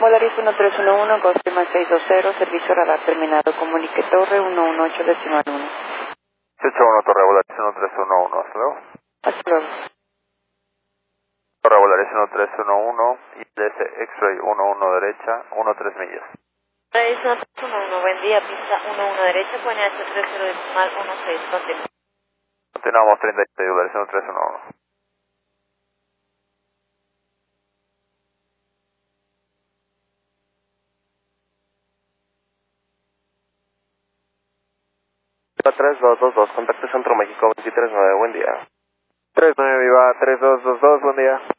Volaris 1311, Costima 620, servicio radar terminado, comunique Torre 118, decimal 1. 181 Torre Volaris 1311, hasta luego. Hasta luego. Torre Volaris 1311, ILS X-Ray 11 derecha, 13 millas. Volaris 1311, buen día, pista 11 derecha, QNH 30 decimal 16, continúa. Continuamos 36, Volaris 1311. Viva 3222, contacto Centro México 239, buen día. 39 Viva 3222, buen día.